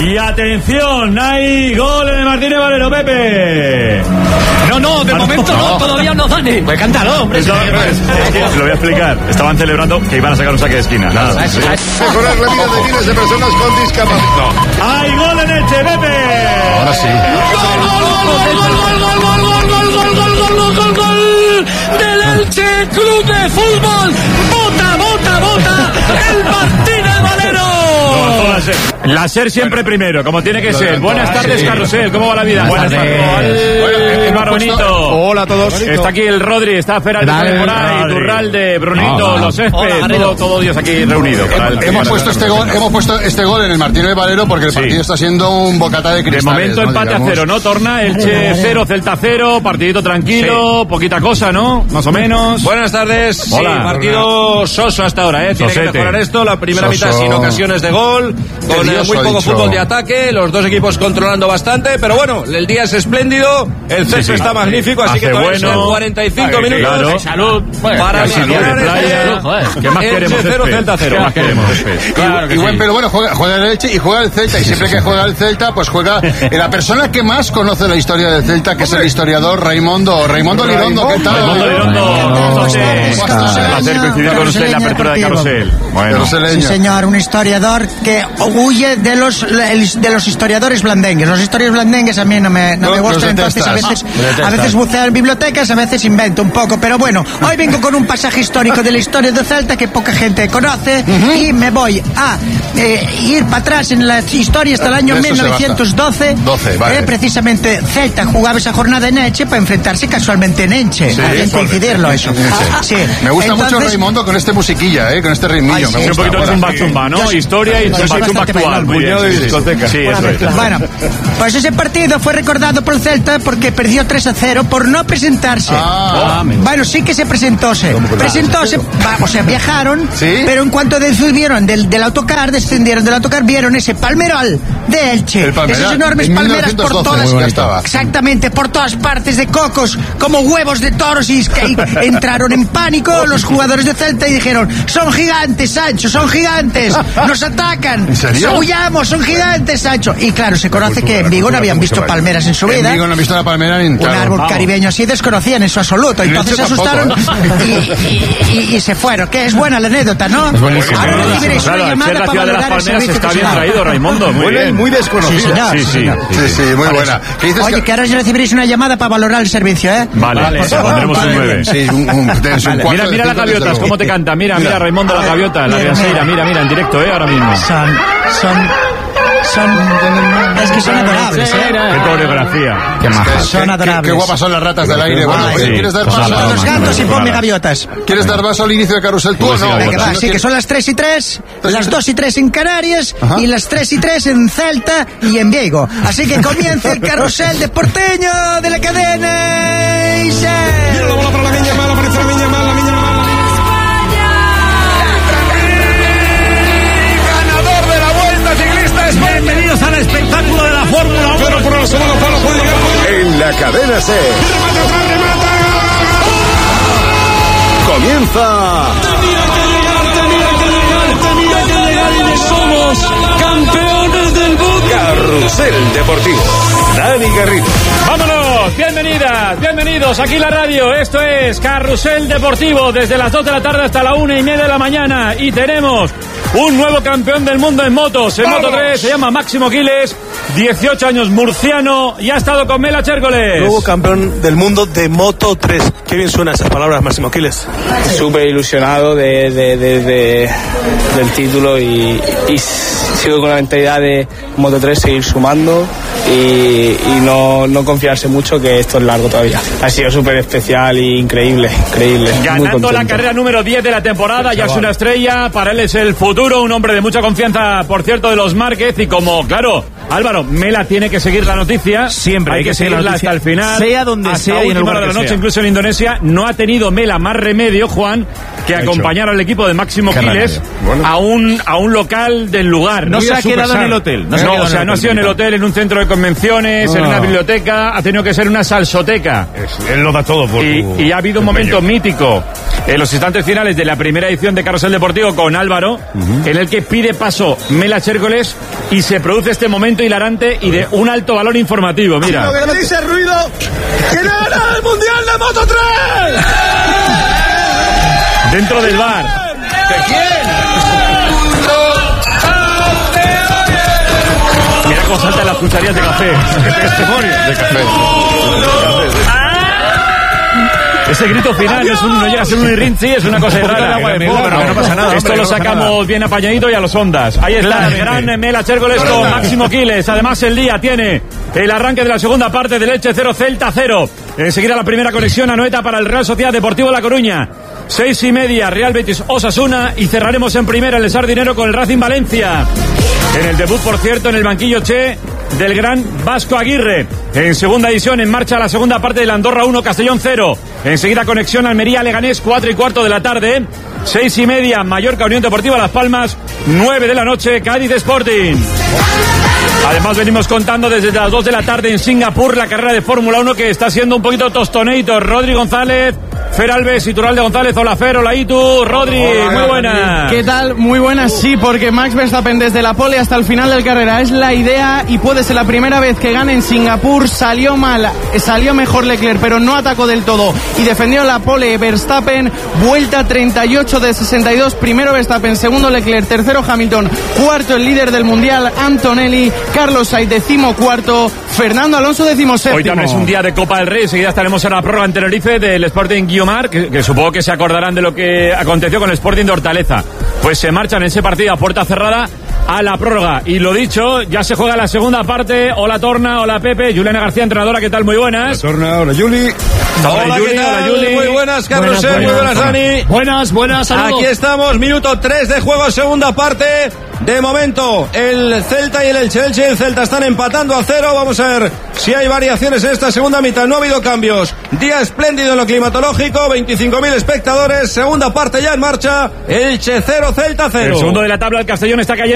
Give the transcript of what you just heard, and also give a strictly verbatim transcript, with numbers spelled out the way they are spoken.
Y atención, hay gol en el Martínez Valero, Pepe. No, no, de momento no, todavía no, Dani. Pues cántalo, hombre. Lo voy a explicar. Estaban celebrando que iban a sacar un saque de esquina. Nada. Mejorar la vida de miles de personas con discapacidad. ¡Hay gol en Elche, Pepe! Ahora sí. ¡Gol, gol, gol, gol, gol, gol, gol, gol, gol, gol, gol, gol, gol, gol del Elche Club de Fútbol! ¡Bota, bota, bota! ¡El Martínez Valero! La SER siempre primero, como tiene que ser. Buenas tardes, Carrusel. ¿Cómo va la vida? Buenas tardes. Bueno, Bonito. Hola a todos. Está aquí el Rodri, está Feral de Temporada, Iturralde, Brunito, los Césped, todo, todo Dios aquí reunido. Hemos puesto este gol, hemos puesto este gol en el Martínez Valero porque el partido está siendo un bocata de De cristales. momento ¿no? empate Digamos. a cero, ¿no? Torna, Elche cero, Celta cero, partidito tranquilo, poquita cosa, ¿no? Más o menos. Buenas tardes. Hola. Sí, partido soso hasta ahora, ¿eh? Tiene Sosete. que mejorar esto. La primera Soso. mitad sin ocasiones de gol, con eh, Dios muy ha poco dicho. fútbol de ataque, los dos equipos controlando bastante, pero bueno, el día es espléndido, el césped sí. está magnífico, así Hace que todavía bueno. son cuarenta y cinco Ay, minutos. claro. Salud. Para Casi día de mejorar playa. este ¿Qué más Elche queremos? cero, Césped? Celta cero. ¿Qué más queremos? Césped? Claro que Y bueno, sí. pero bueno, juega, juega el Elche y juega el Celta. Y siempre que juega el Celta, pues juega eh, la persona que más conoce la historia del Celta, que es el historiador Raimondo. Raimondo Lirondo, ¿qué tal? Raimundo Lirondo, ¿cómo estás? Un placer coincidir con usted en la apertura de Carrusel. Bueno, Carruseleño. Sí, señor, un historiador que huye de los de los historiadores blandengues. Los historiadores blandengues a mí no me, no No, me los gustan, entonces a detestas. veces, a veces buceo en bibliotecas, a veces invento un poco. Pero bueno, hoy vengo con un pasaje histórico de la historia de Celta que poca gente conoce y me voy a eh, ir para atrás en la historia hasta el año De eso mil se novecientos doce. doce, vale. eh, precisamente Celta jugaba esa jornada en Elche para enfrentarse casualmente en Elche. Sí, Hay que eso, coincidirlo eso. Sí. Me gusta mucho Entonces, Raimondo con este musiquilla, ¿eh? Con este ritmillo. Ay, sí, me es un gusta. poquito de Bueno, zumba zumba, ¿no? Yo sí. Historia y Yo soy zumba zumba bastante actual. bailable. Muy bien, Puñado de sí, sí. discoteca. Sí, eso es. Bueno, pues ese partido fue recordado por el Celta porque perdió tres a cero por no presentarse. Ah, Bueno, sí que se presentóse. Presentóse, va, o sea, viajaron, ¿Sí? pero en cuanto descendieron del, del autocar, descendieron del autocar, vieron ese palmeral de Elche. El palmeral, Esas enormes en palmeras por mil novecientos doce, todas, muy bonito. estaba. exactamente, por todas partes de cocos, como huevos de toros, y, y entraron en pánico los jugadores de Celta y dijeron: son gigantes, Sancho, son gigantes, nos atacan, ¿En serio? huyamos, son gigantes, Sancho. Y claro, se conoce que en Vigo no habían visto palmeras en su En vida. Vigo no he visto la palmera ni en Un claro, árbol vamos. caribeño así desconocían en su absoluto. En Entonces se Elche tampoco, asustaron ¿eh? y, y- y se fueron. Que es buena la anécdota, ¿no? buenísimo. Ahora Buenísimo. recibiréis una Claro, llamada Elche, la para ciudad de las valorar el palmeras servicio está que se bien da. traído, Raimondo. Muy bien. Muy desconocida. Sí, señor. Sí, sí. Sí, sí, muy buena. ¿Qué dices? Oye, que ahora recibiréis una llamada para valorar el servicio, ¿eh? Vale, Por favor, pondremos un vale. nueve. Sí, un, un, tienes un cuatro Mira, de mira las cinco, desde gaviotas, luego. cómo te canta. Mira, mira, Raimundo, las gaviotas, la Mira, Riaseira. Mira, mira, en directo, ¿eh? Ahora mismo. Son, son, son, es que son adorables, ¿eh? Qué coreografía. Qué majas. Son Qué- qué- adorables. Qué guapas son las ratas del aire. Bueno, Ay, oye, sí. ¿quieres dar Son paso? Los gatos y ponme gaviotas. ¿Quieres dar paso al inicio de Carrusel tú o no? Venga, va, Si no sí, que quieres- son las tres y tres, las dos y tres en Canarias Ajá. y las tres y tres en Celta y en Vigo. Así que comienza el carrusel de porteño de la cadena. Y se... Ganador de la Vuelta Ciclista España. Bienvenidos al espectáculo de la Fórmula uno. En la cadena C. Comienza Somos campeones del mundo. Carrusel Deportivo. Dani Garrido. ¡Vámonos! Bienvenidas, bienvenidos aquí la radio. Esto es Carrusel Deportivo desde las dos de la tarde hasta la una y media de la mañana. Y tenemos un nuevo campeón del mundo en motos. En Moto tres se llama Máximo Quiles, dieciocho años, murciano, y ha estado con Mela Chércoles. Nuevo campeón del mundo de Moto tres. Qué bien suenan esas palabras, Máximo Quiles. Súper ilusionado de, de, de, de- del título y, y sigo con la mentalidad de Moto tres seguir sumando y, y no, no confiarse mucho, que esto es largo todavía. Ha sido súper especial e increíble, increíble. Muy Ganando contento. la carrera número diez de la temporada, ya es una estrella, para él es el futuro, un hombre de mucha confianza, por cierto, de los Márquez, y como, claro, Álvaro, Mela tiene que seguir la noticia. Siempre hay, hay que, que seguir la seguirla noticia, hasta el final. sea donde hasta sea y en el última lugar hora de la que noche, sea. incluso en Indonesia. No ha tenido Mela más remedio, Juan, que acompañar al equipo de Máximo Quiles a un, a un local del lugar. No Muy se a ha quedado Supersar. en el hotel, no No, se ha quedado o sea, en el no ha hotel, sido en el hotel, en un centro de convenciones, en Ah. una biblioteca, ha tenido que ser una salsoteca. Él lo da todo por Y, tu y ha habido un empeño. momento mítico en los instantes finales de la primera edición de Carrusel Deportivo con Álvaro, en el que pide paso Mela Chércoles y se produce este momento hilarante y de un alto valor informativo. Mira. Lo que dice ruido, ¿quién ha ganado el Mundial de Moto tres? Dentro del bar. ¿De quién? Mira cómo saltan las cucharillas de café. ¡Qué testimonio! De café. Ese grito final no, es un, no llega a ser un irrinchi, es una cosa rara. Agua de fuego, pero que no pasa nada, Esto hombre, lo no pasa sacamos nada. bien apañadito y a los ondas. Ahí está el gran Mela Chérgoles con Máximo Quiles. Además, el día tiene el arranque de la segunda parte del Elche cero, Celta cero. Enseguida la primera conexión a Noeta para el Real Sociedad Deportivo La Coruña. Seis y media, Real Betis Osasuna. Y cerraremos en primera el Sardinero con el Racing Valencia. En el debut, por cierto, en el banquillo Che del gran Vasco Aguirre. En segunda edición, en marcha la segunda parte del Andorra uno, Castellón cero. Enseguida conexión Almería-Leganés, cuatro y cuarto de la tarde. Seis y media, Mallorca Unión Deportiva Las Palmas. Nueve de la noche, Cádiz Sporting. Además venimos contando desde las dos de la tarde en Singapur la carrera de Fórmula uno que está siendo un poquito tostoneito. Rodri González, Fer Alves y Turalde González. Hola Fer, hola Itu. Rodri, hola, muy buena. ¿Qué tal? Muy buenas, sí, porque Max Verstappen desde la pole hasta el final de la carrera es la idea y puede ser la primera vez que gane en Singapur. Salió mal, salió mejor Leclerc, pero no atacó del todo y defendió la pole Verstappen. Vuelta treinta y ocho de sesenta y dos, primero Verstappen, segundo Leclerc, tercero Hamilton, cuarto el líder del mundial Antonelli, Carlos Sainz decimo cuarto, Fernando Alonso decimo séptimo. Hoy también es un día de Copa del Rey. Enseguida estaremos en la prórroga en Tenerife del Sporting Guiomar, que, que supongo que se acordarán de lo que aconteció con el Sporting de Hortaleza. Pues se marchan en ese partido a puerta cerrada a la prórroga. Y lo dicho, ya se juega la segunda parte. Hola Torna, hola Pepe, Juliana García, entrenadora, ¿qué tal? Muy buenas. Hola Torna, hola Juli. Hola, Yuli, ¿qué tal? hola, Yuli. Muy buenas, Carlos, Buenas, muy buenas. buenas, Dani. Buenas, buenas, saludos. Aquí estamos, minuto tres de juego, segunda parte. De momento, el Celta y el Elche. Elche y el Celta están empatando a cero. Vamos a ver si hay variaciones en esta segunda mitad. No ha habido cambios. Día espléndido en lo climatológico. veinticinco mil espectadores. Segunda parte ya en marcha. Elche cero, Celta cero. El segundo de la tabla, el Castellón está cayendo.